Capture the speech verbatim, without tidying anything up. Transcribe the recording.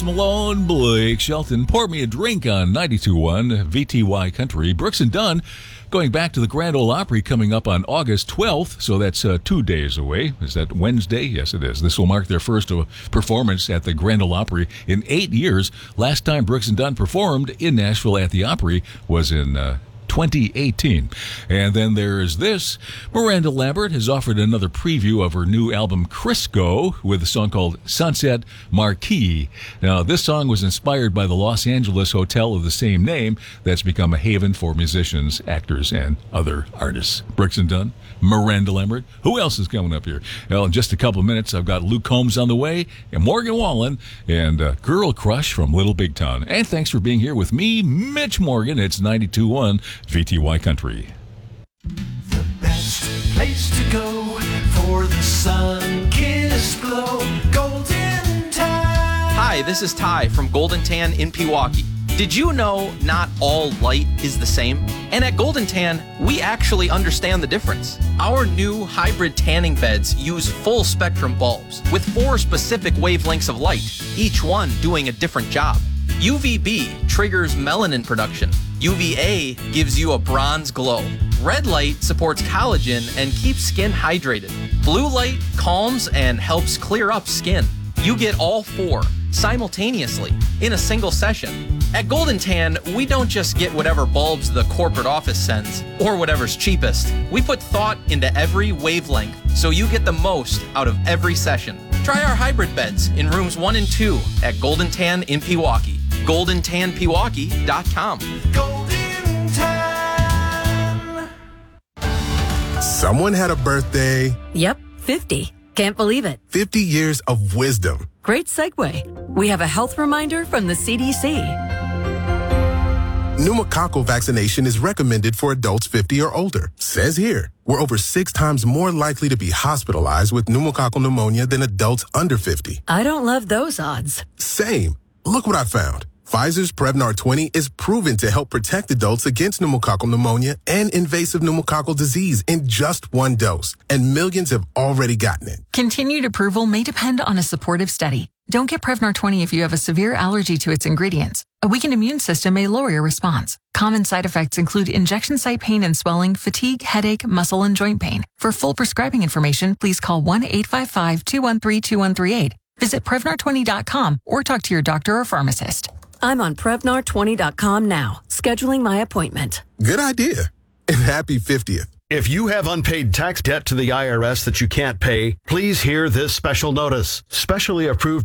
Malone, Blake Shelton, Pour Me a Drink on ninety-two point one V T Y Country. Brooks and Dunn going back to the Grand Ole Opry coming up on August twelfth, so that's uh, two days away. Is that Wednesday? Yes, it is. This will mark their first uh, performance at the Grand Ole Opry in eight years. Last time Brooks and Dunn performed in Nashville at the Opry was in uh, twenty eighteen. And then there's this. Miranda Lambert has offered another preview of her new album Crisco with a song called Sunset Marquee. Now, this song was inspired by the Los Angeles hotel of the same name that's become a haven for musicians, actors, and other artists. Brooks and Dunn, Miranda Lambert. Who else is coming up here? Well, in just a couple of minutes, I've got Luke Combs on the way, and Morgan Wallen, and uh, Girl Crush from Little Big Town. And thanks for being here with me, Mitch Morgan. It's ninety-two point one V T Y Country. The best place to go for the sun-kissed glow, Golden Tan. Hi, this is Ty from Golden Tan in Pewaukee. Did you know not all light is the same? And at Golden Tan, we actually understand the difference. Our new hybrid tanning beds use full spectrum bulbs with four specific wavelengths of light, each one doing a different job. U V B triggers melanin production. U V A gives you a bronze glow. Red light supports collagen and keeps skin hydrated. Blue light calms and helps clear up skin. You get all four simultaneously in a single session. At Golden Tan, we don't just get whatever bulbs the corporate office sends or whatever's cheapest. We put thought into every wavelength so you get the most out of every session. Try our hybrid beds in rooms one and two at Golden Tan in Pewaukee. golden tan pewaukee dot com. Golden Tan. Someone had a birthday. Yep, fifty. Can't believe it. fifty years of wisdom. Great segue. We have a health reminder from the C D C. Pneumococcal vaccination is recommended for adults fifty or older. Says here, we're over six times more likely to be hospitalized with pneumococcal pneumonia than adults under fifty. I don't love those odds. Same. Look what I found. Pfizer's Prevnar twenty is proven to help protect adults against pneumococcal pneumonia and invasive pneumococcal disease in just one dose, and millions have already gotten it. Continued approval may depend on a supportive study. Don't get Prevnar twenty if you have a severe allergy to its ingredients. A weakened immune system may lower your response. Common side effects include injection site pain and swelling, fatigue, headache, muscle, and joint pain. For full prescribing information, please call one eight five five, two one three, two one three eight. Visit Prevnar twenty dot com or talk to your doctor or pharmacist. I'm on Prevnar twenty dot com now, scheduling my appointment. Good idea. And happy fiftieth. If you have unpaid tax debt to the I R S that you can't pay, please hear this special notice. Specially approved